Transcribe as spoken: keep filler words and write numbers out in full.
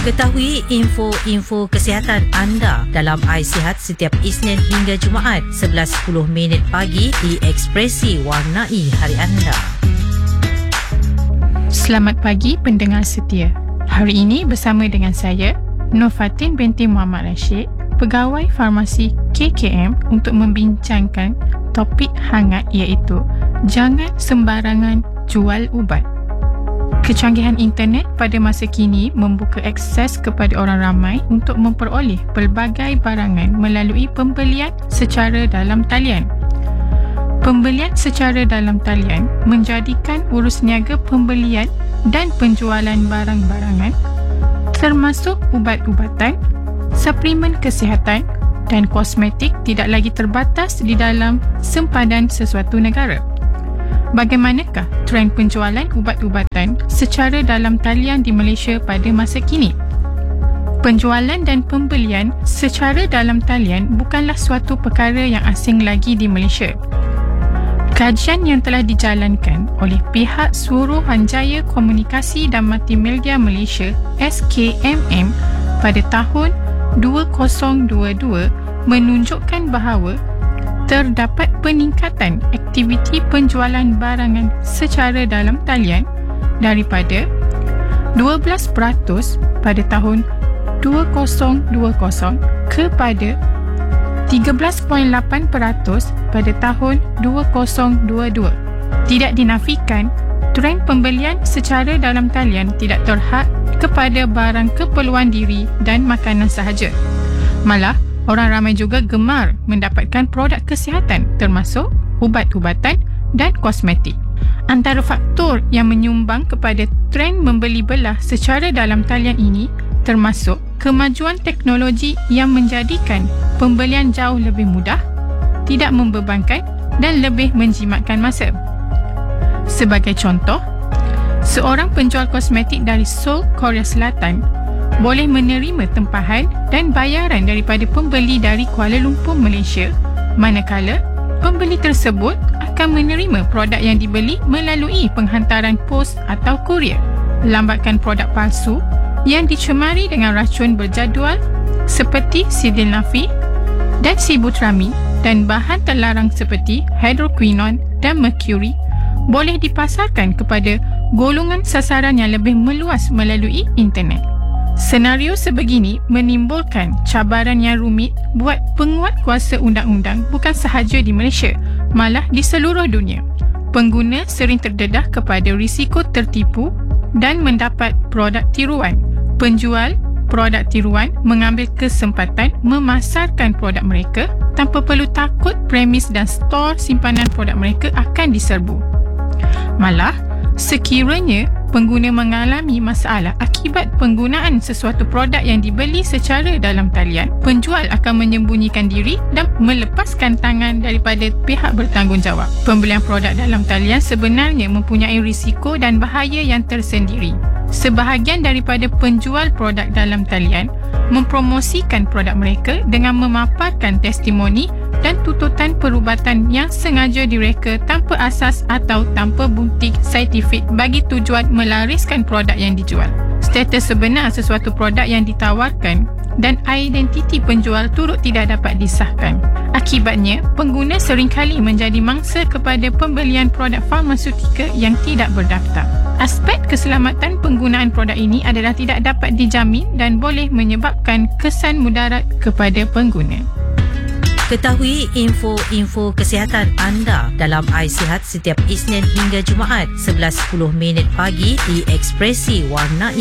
Ketahui info-info kesihatan anda dalam iSihat setiap Isnin hingga Jumaat sebelas sepuluh minit pagi di Ekspresi Warnai Hari Anda. Selamat pagi pendengar setia. Hari ini bersama dengan saya, Nur Fatin binti Muhammad Rashid, Pegawai Farmasi K K M untuk membincangkan topik hangat iaitu jangan sembarangan jual ubat. Kecanggihan internet pada masa kini membuka akses kepada orang ramai untuk memperoleh pelbagai barangan melalui pembelian secara dalam talian. Pembelian secara dalam talian menjadikan urus niaga pembelian dan penjualan barang-barangan termasuk ubat-ubatan, suplemen kesihatan dan kosmetik tidak lagi terbatas di dalam sempadan sesuatu negara. Bagaimanakah trend penjualan ubat-ubatan secara dalam talian di Malaysia pada masa kini? Penjualan dan pembelian secara dalam talian bukanlah suatu perkara yang asing lagi di Malaysia. Kajian yang telah dijalankan oleh pihak Suruhanjaya Komunikasi dan Multimedia Malaysia S K M M pada tahun dua ribu dua puluh dua menunjukkan bahawa terdapat peningkatan aktiviti penjualan barangan secara dalam talian daripada dua belas peratus pada tahun dua ribu dua puluh kepada tiga belas perpuluhan lapan peratus pada tahun dua ribu dua puluh dua. Tidak dinafikan, trend pembelian secara dalam talian tidak terhad kepada barang keperluan diri dan makanan sahaja. Malah, orang ramai juga gemar mendapatkan produk kesihatan termasuk ubat-ubatan dan kosmetik. Antara faktor yang menyumbang kepada trend membeli belah secara dalam talian ini termasuk kemajuan teknologi yang menjadikan pembelian jauh lebih mudah, tidak membebankan dan lebih menjimatkan masa. Sebagai contoh, seorang penjual kosmetik dari Seoul, Korea Selatan boleh menerima tempahan dan bayaran daripada pembeli dari Kuala Lumpur, Malaysia, manakala pembeli tersebut akan menerima produk yang dibeli melalui penghantaran pos atau kurier. Lambatkan produk palsu yang dicemari dengan racun berjadual seperti sildenafil dan sibutramine dan bahan terlarang seperti hydroquinone dan merkuri boleh dipasarkan kepada golongan sasaran yang lebih meluas melalui internet. Senario sebegini menimbulkan cabaran yang rumit buat penguat kuasa undang-undang bukan sahaja di Malaysia, malah di seluruh dunia. Pengguna sering terdedah kepada risiko tertipu dan mendapat produk tiruan. Penjual produk tiruan mengambil kesempatan memasarkan produk mereka tanpa perlu takut premis dan stor simpanan produk mereka akan diserbu. Malah, sekiranya pengguna mengalami masalah akibat penggunaan sesuatu produk yang dibeli secara dalam talian, penjual akan menyembunyikan diri dan melepaskan tangan daripada pihak bertanggungjawab. Pembelian produk dalam talian sebenarnya mempunyai risiko dan bahaya yang tersendiri. Sebahagian daripada penjual produk dalam talian mempromosikan produk mereka dengan memaparkan testimoni dan tututan perubatan yang sengaja direka tanpa asas atau tanpa bukti saintifik bagi tujuan melariskan produk yang dijual. Status sebenar sesuatu produk yang ditawarkan dan identiti penjual turut tidak dapat disahkan. Akibatnya, pengguna seringkali menjadi mangsa kepada pembelian produk farmaseutika yang tidak berdaftar. Aspek keselamatan penggunaan produk ini adalah tidak dapat dijamin dan boleh menyebabkan kesan mudarat kepada pengguna. Ketahui info-info kesihatan anda dalam iSihat setiap Isnin hingga Jumaat sebelas sepuluh minit pagi di Ekspresi Warnai